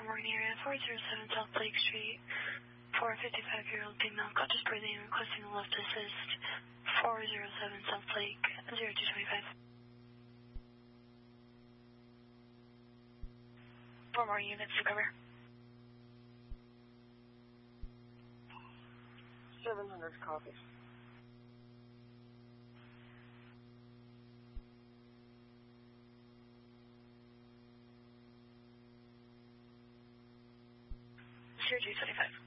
Morgan area, 407 South Lake Street. 455-year-old female got just breathing, requesting a lift assist. 407 South Lake, 0225. 4 more units to cover. 700 copies. Zero 225.